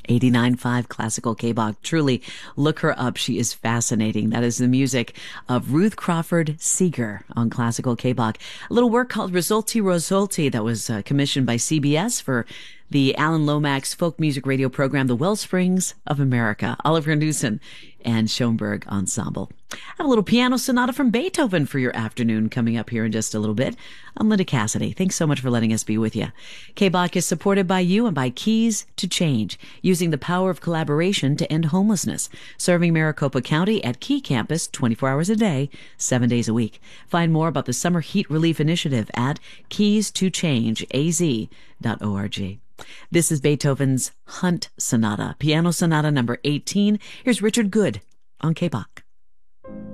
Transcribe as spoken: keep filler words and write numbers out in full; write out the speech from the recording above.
eighty-nine point five Classical K-Bach. Truly, look her up. She is fascinating. That is the music of Ruth Crawford Seeger on Classical K-Bach. A little work called Risolti Rosolti that was uh, commissioned by C B S for the Alan Lomax folk music radio program, The Wellsprings of America. Oliver Newson and Schoenberg Ensemble. I have a little piano sonata from Beethoven for your afternoon coming up here in just a little bit. I'm Linda Cassidy. Thanks so much for letting us be with you. K-Bach is supported by you and by Keys to Change, using the power of collaboration to end homelessness, serving Maricopa County at Key Campus twenty-four hours a day, seven days a week. Find more about the Summer Heat Relief Initiative at keys to change a z dot org. This is Beethoven's Hunt Sonata, Piano Sonata number eighteen. Here's Richard Good on K-Bach.